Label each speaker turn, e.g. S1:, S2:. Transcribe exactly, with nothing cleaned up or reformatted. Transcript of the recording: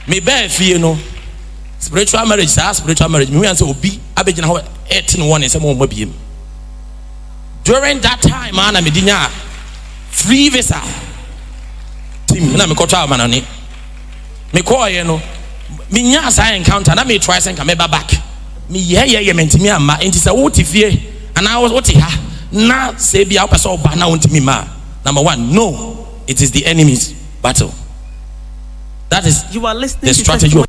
S1: me bear fie no spiritual marriage sa spiritual marriage me say obi abegina ho eighteen one say mo mo biem. During that time man me dinya free visa team na me ko twa manani me ko ye no me nya sa encounter na me try say ka me ba back me ye ye ye mentimi amma enti say wo ti fie ana wo ti ha na say bia wo pese oba na wo ntimi ma. Number one, no, it is the enemy's battle. That is
S2: you are listening
S1: the
S2: to
S1: strategy of